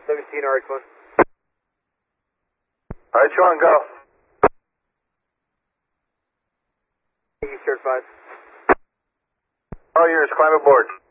17 RH1. RH1, go. East certified. All yours, climb aboard.